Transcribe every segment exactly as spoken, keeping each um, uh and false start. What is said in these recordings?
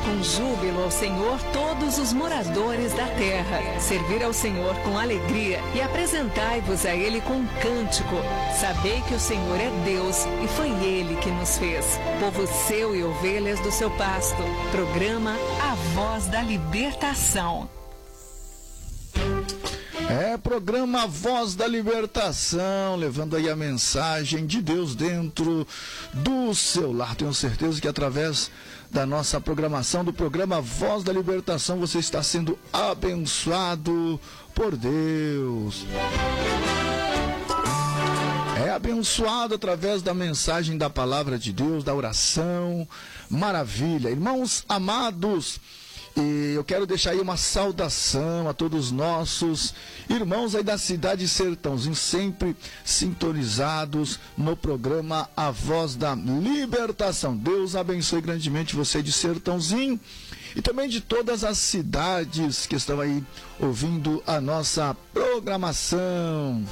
com júbilo ao Senhor todos os moradores da terra. Servir ao Senhor com alegria e apresentai-vos a Ele com um cântico. Sabei que o Senhor é Deus e foi Ele que nos fez. Povo seu e ovelhas do seu pasto. Programa A Voz da Libertação. É, programa Voz da Libertação, levando aí a mensagem de Deus dentro do seu lar. Tenho certeza que através da nossa programação, do programa Voz da Libertação, você está sendo abençoado por Deus. É abençoado através da mensagem da palavra de Deus, da oração. Maravilha. Irmãos amados, e eu quero deixar aí uma saudação a todos os nossos irmãos aí da cidade de Sertãozinho, sempre sintonizados no programa A Voz da Libertação. Deus abençoe grandemente você de Sertãozinho e também de todas as cidades que estão aí ouvindo a nossa programação.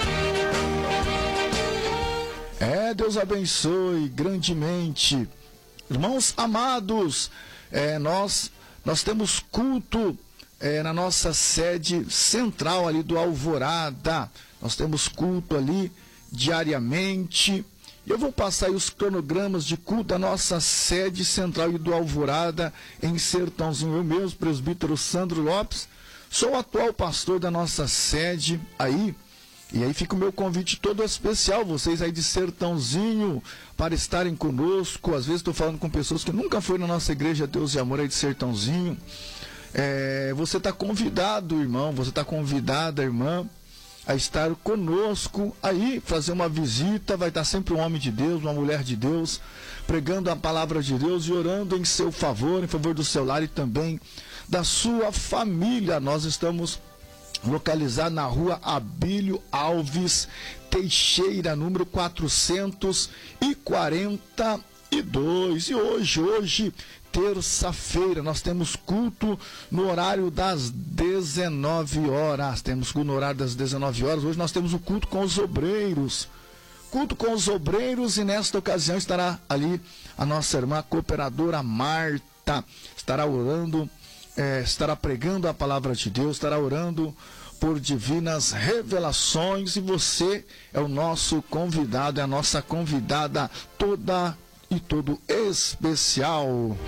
É, Deus abençoe grandemente. Irmãos amados, é, nós... Nós temos culto é, na nossa sede central ali do Alvorada. Nós temos culto ali diariamente. E eu vou passar aí os cronogramas de culto da nossa sede central e do Alvorada em Sertãozinho. Eu mesmo, presbítero Sandro Lopes, sou o atual pastor da nossa sede aí. E aí fica o meu convite todo especial, vocês aí de Sertãozinho, para estarem conosco. Às vezes estou falando com pessoas que nunca foram na nossa igreja Deus e Amor aí de Sertãozinho. É, você está convidado, irmão, você está convidada, irmã, a estar conosco aí, fazer uma visita. Vai estar sempre um homem de Deus, uma mulher de Deus, pregando a palavra de Deus e orando em seu favor, em favor do seu lar e também da sua família. Nós estamos localizado na rua Abílio Alves Teixeira, número quatrocentos e quarenta e dois. E hoje, hoje, terça-feira, nós temos culto no horário das dezenove horas. Temos culto no horário das dezenove horas. Hoje nós temos o culto com os obreiros. Culto com os obreiros, e nesta ocasião estará ali a nossa irmã cooperadora Marta. Estará orando, É, estará pregando a palavra de Deus, estará orando por divinas revelações, e você é o nosso convidado, é a nossa convidada toda e todo especial.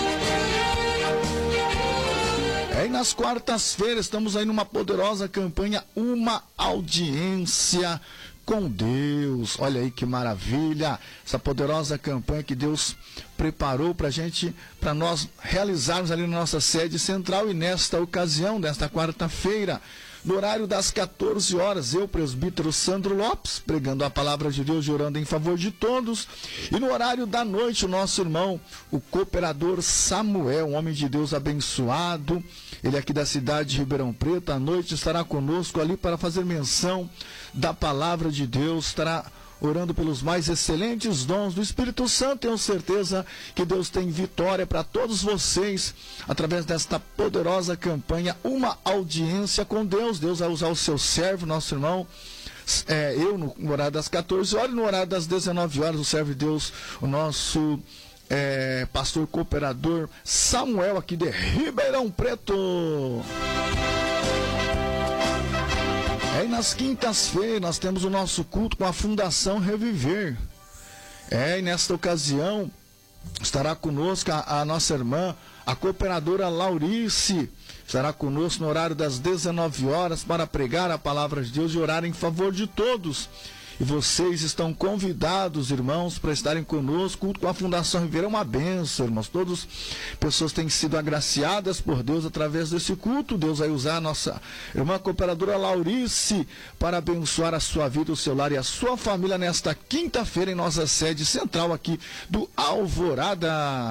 É, e nas quartas-feiras estamos aí numa poderosa campanha, Uma Audiência com Deus. Olha aí que maravilha, essa poderosa campanha que Deus preparou para a gente, para nós realizarmos ali na nossa sede central. E nesta ocasião, nesta quarta-feira, no horário das quatorze horas, eu, presbítero Sandro Lopes, pregando a palavra de Deus e orando em favor de todos. E no horário da noite, o nosso irmão, o cooperador Samuel, um homem de Deus abençoado, ele aqui da cidade de Ribeirão Preto, à noite estará conosco ali para fazer menção da palavra de Deus, estará orando pelos mais excelentes dons do Espírito Santo. Tenho certeza que Deus tem vitória para todos vocês através desta poderosa campanha, Uma Audiência com Deus. Deus vai usar o seu servo, nosso irmão, é, eu no, no horário das quatorze horas, e no horário das dezenove horas, o servo de Deus, o nosso é, pastor cooperador Samuel, aqui de Ribeirão Preto. É, e nas quintas-feiras nós temos o nosso culto com a Fundação Reviver. É, e nesta ocasião estará conosco a, a nossa irmã, a cooperadora Laurice, estará conosco no horário das dezenove horas para pregar a palavra de Deus e orar em favor de todos. E vocês estão convidados, irmãos, para estarem conosco com a Fundação Ribeira. É uma bênção, irmãos. Todas pessoas têm sido agraciadas por Deus através desse culto. Deus vai usar a nossa irmã cooperadora Laurice para abençoar a sua vida, o seu lar e a sua família nesta quinta-feira em nossa sede central aqui do Alvorada.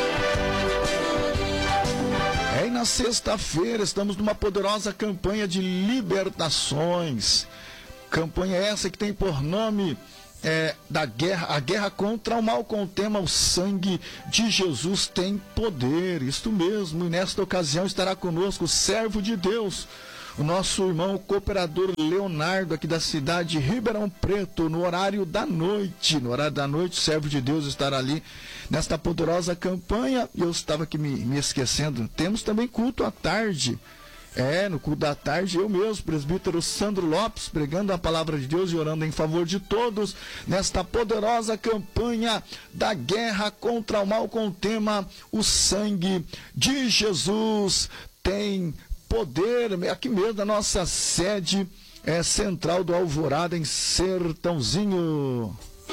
É, e na sexta-feira estamos numa poderosa campanha de libertações. Campanha essa que tem por nome é, da guerra, a guerra contra o mal, com o tema O Sangue de Jesus Tem Poder. Isto mesmo, e nesta ocasião estará conosco o servo de Deus, o nosso irmão cooperador Leonardo, aqui da cidade de Ribeirão Preto, no horário da noite. No horário da noite, o servo de Deus estará ali nesta poderosa campanha. E eu estava aqui me, me esquecendo, temos também culto à tarde. É, no culto da tarde, eu mesmo, presbítero Sandro Lopes, pregando a palavra de Deus e orando em favor de todos, nesta poderosa campanha da guerra contra o mal, com o tema O Sangue de Jesus tem poder, aqui mesmo na nossa sede é, central do Alvorada, em Sertãozinho.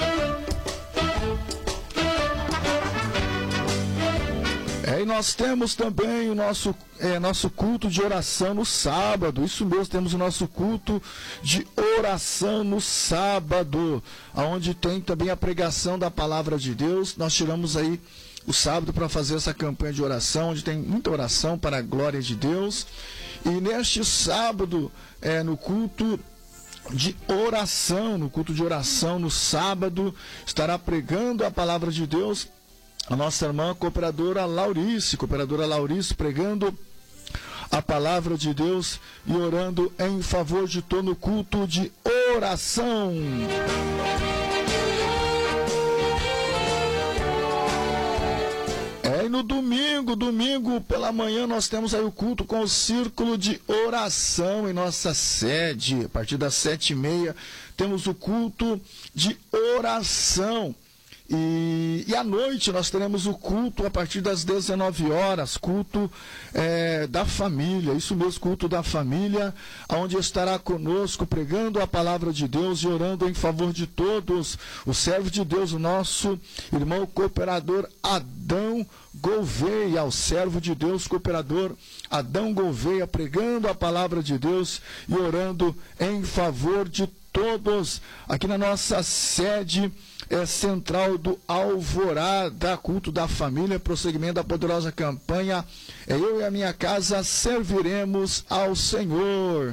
É, e nós temos também o nosso, é, nosso culto de oração no sábado. Isso mesmo, temos o nosso culto de oração no sábado, onde tem também a pregação da palavra de Deus. Nós tiramos aí o sábado para fazer essa campanha de oração, onde tem muita oração para a glória de Deus. E neste sábado, é, no culto de oração, no culto de oração no sábado, estará pregando a palavra de Deus a nossa irmã cooperadora Laurice, cooperadora Laurice, pregando a palavra de Deus e orando em favor de todo o culto de oração. É, e no domingo, domingo pela manhã, nós temos aí o culto com o círculo de oração em nossa sede. A partir das sete e meia, temos o culto de oração. E, e à noite nós teremos o culto a partir das dezenove horas, culto é, da família, isso mesmo, culto da família, onde estará conosco pregando a palavra de Deus e orando em favor de todos, o servo de Deus, o nosso irmão cooperador Adão Gouveia, o servo de Deus, cooperador Adão Gouveia, pregando a palavra de Deus e orando em favor de todos, aqui na nossa sede é central do Alvorada, culto da família, prosseguimento da poderosa campanha, é eu e a minha casa serviremos ao Senhor.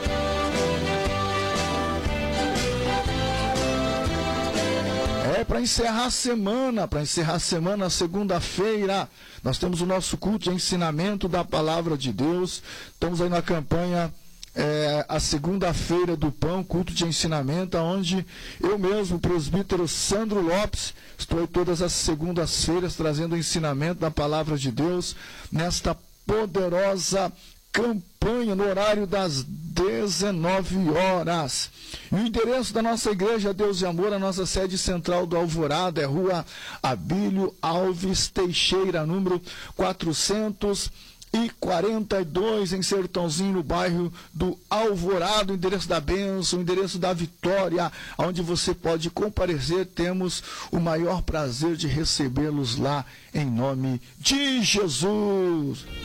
É, para encerrar a semana, para encerrar a semana, segunda-feira, nós temos o nosso culto de ensinamento da palavra de Deus. Estamos aí na campanha É, a segunda-feira do pão, culto de ensinamento, onde eu mesmo, o presbítero Sandro Lopes, estou aí todas as segundas-feiras trazendo o ensinamento da palavra de Deus, nesta poderosa campanha, no horário das dezenove horas. E o endereço da nossa igreja Deus e Amor, a nossa sede central do Alvorada, é Rua Abílio Alves Teixeira, número quatrocentos e quarenta e dois, em Sertãozinho, no bairro do Alvorada, o endereço da bênção, o endereço da vitória, onde você pode comparecer. Temos o maior prazer de recebê-los lá, em nome de Jesus.